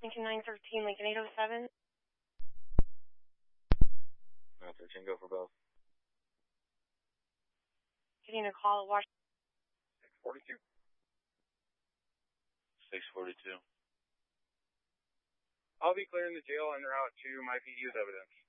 Lincoln 913, Lincoln 807. 913, go for both. Getting a call at Washington. 642. 642. I'll be clearing the jail en route to my PD's evidence.